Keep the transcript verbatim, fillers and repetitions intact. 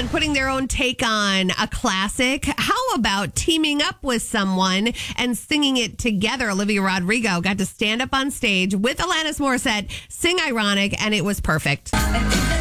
Someone putting their own take on a classic. How about teaming up with someone and singing it together? Olivia Rodrigo got to stand up on stage with Alanis Morissette, sing Ironic, and it was perfect.